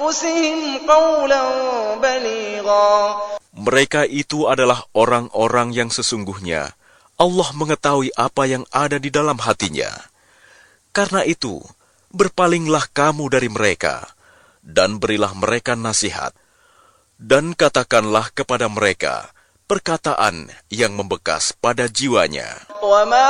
أنفسهم قولا بليغا. Mereka itu adalah orang-orang yang sesungguhnya Allah mengetahui apa yang ada di dalam hatinya. Karena itu, berpalinglah kamu dari mereka, dan berilah mereka nasihat, dan katakanlah kepada mereka perkataan yang membekas pada jiwanya.